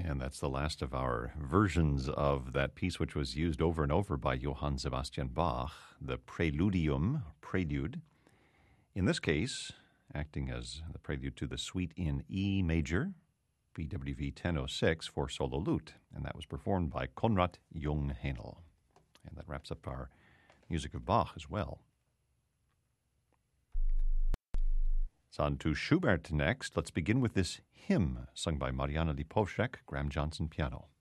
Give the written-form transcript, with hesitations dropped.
And that's the last of our versions of that piece, which was used over and over by Johann Sebastian Bach, the Prelude. In this case, acting as the prelude to the suite in E major, BWV 1006 for solo lute, and that was performed by Konrad Jungheinl. And that wraps up our music of Bach as well. It's on to Schubert next. Let's begin with this hymn sung by Marianna Lipovsek, Graham Johnson piano.